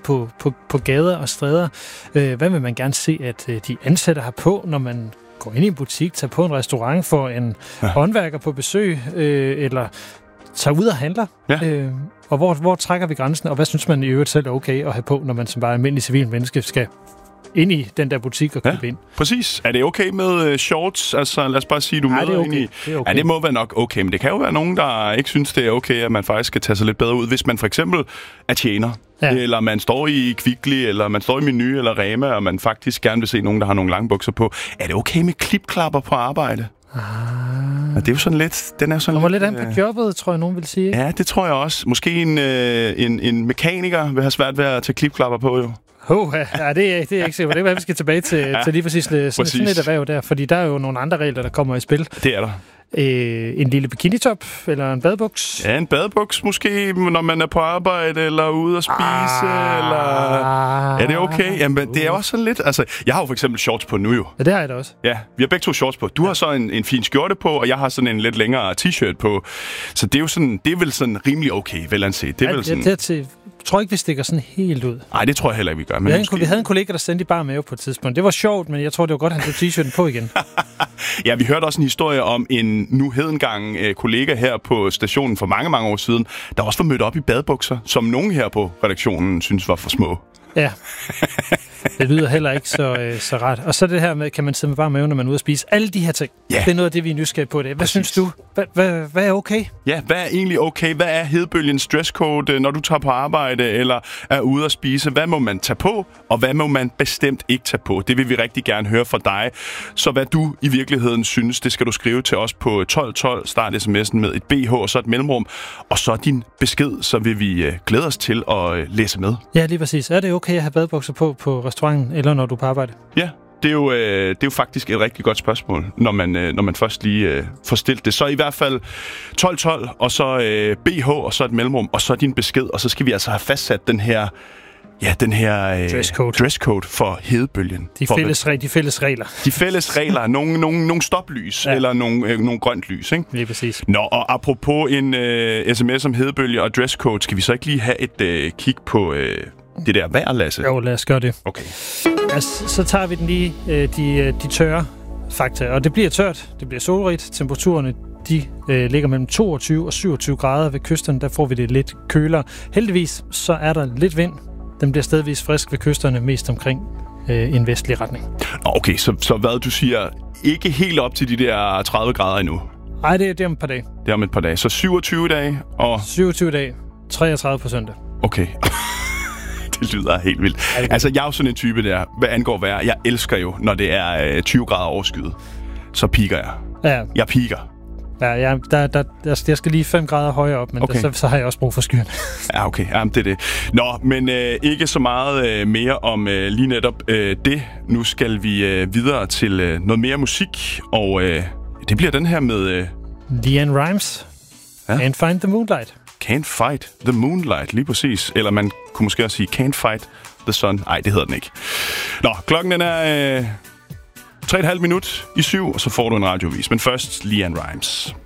på gader og stræder? Hvad vil man gerne se, at de ansatte har på, når man går ind i en butik, tager på en restaurant, får en håndværker på besøg, eller tager ud og handler? Ja. Og hvor trækker vi grænsen, og hvad synes man i øvrigt selv er okay at have på, når man som bare almindelig civil menneske skal ind i den der butik og købe ind? Præcis. Er det okay med shorts? Altså, lad os bare sige, du møder ind i... Det er okay. Ja, det må være nok okay, men det kan jo være nogen, der ikke synes, det er okay, at man faktisk skal tage sig lidt bedre ud. Hvis man for eksempel er tjener, eller man står i Kvickly, eller man står i Meny eller Rema, og man faktisk gerne vil se nogen, der har nogle lange bukser på. Er det okay med klipklapper på arbejde? Og det er jo sådan lidt... Den er sådan lidt an på jobbet, tror jeg, nogen vil sige. Ikke? Ja, det tror jeg også. Måske en mekaniker vil have svært ved at tage klipklapper på, jo. Ja, det er ikke sikkert. Det er, hvad vi skal tilbage til lige præcis sådan et erhverv der, fordi der er jo nogle andre regler, der kommer i spil. Det er der. En lille bikinitop, eller en badebuks? Ja, en badebuks måske, når man er på arbejde, eller ude at spise, eller... Er det okay? Jamen, det er også sådan lidt... Altså, jeg har jo for eksempel shorts på nu, jo. Ja, det har jeg da også. Ja, vi har begge to shorts på. Du har så en fin skjorte på, og jeg har sådan en lidt længere t-shirt på. Så det er jo sådan... Det er vel sådan rimelig okay, vel anset. Det er vel sådan... Jeg tror ikke, vi stikker sådan helt ud. Nej, det tror jeg heller ikke, vi gør. Men vi havde en kollega, der sendte i bare mave på et tidspunkt. Det var sjovt, men jeg tror, det var godt, at han tog t-shirten på igen. Ja, vi hørte også en historie om en nu hedengang kollega her på stationen for mange, mange år siden, der også var mødt op i badebukser, som nogen her på redaktionen synes var for små. Ja, det lyder heller ikke så rart. Og så det her med, kan man sidde med bare mave, når man er ude at spise. Alle de her ting, det er noget af det, vi er nysgerrige på. Hvad synes du? Hvad er okay? Ja, hvad er egentlig okay? Hvad er hedebølgens dresscode, når du tager på arbejde eller er ude at spise? Hvad må man tage på, og hvad må man bestemt ikke tage på? Det vil vi rigtig gerne høre fra dig. Så hvad du i virkeligheden synes, det skal du skrive til os på 1212. Start sms'en med et BH og så et mellemrum. Og så din besked, så vil vi glæde os til at læse med. Ja, lige præcis. Er det okay at have badebukser på restauranten, eller når du er på arbejde? Ja, det er jo faktisk et rigtig godt spørgsmål, når man først lige får stillet det. Så i hvert fald 1212, og så BH, og så et mellemrum, og så din besked. Og så skal vi altså have fastsat den her dresscode for hedebølgen. De fælles regler. De fælles regler. Nogle stoplys, eller nogle grønt lys, ikke? Lige præcis. Nå, og apropos en sms om hedebølge og dresscode, skal vi så ikke lige have et kig på... det der vejr, Lasse? Jo, lad os gøre det. Okay. Altså, så tager vi den lige de tørre fakta. Og det bliver tørt, det bliver solrigt. Temperaturerne, de ligger mellem 22 og 27 grader ved kysterne. Der får vi det lidt kølere. Heldigvis, så er der lidt vind. Den bliver stedvis frisk ved kysterne, mest omkring en vestlig retning. Okay, så hvad du siger, ikke helt op til de der 30 grader endnu? Nej, det er om et par dage. Det er om et par dage. Så 27 dage og... 27 dage, 33 på søndag. Okay. Det lyder helt vildt. Altså, jeg er jo sådan en type der, hvad angår vejr. Jeg elsker jo, når det er 20 grader overskyet. Så piker jeg. Ja. Jeg piker. Ja, jeg skal lige 5 grader højere op, men okay. Så har jeg også brug for skyerne. Ja, okay. Jamen, det er det. Nå, men ikke så meget mere om lige netop det. Nu skal vi videre til noget mere musik, og det bliver den her med... LeAnn Rimes. Ja? Can't Find the Moonlight. Can't Fight the Moonlight, lige præcis. Eller man kunne måske også sige Can't Fight the Sun. Nej, det hedder den ikke. Nå, klokken den er 3,5 minut i 7, og så får du en radiovis. Men først LeAnn Rimes.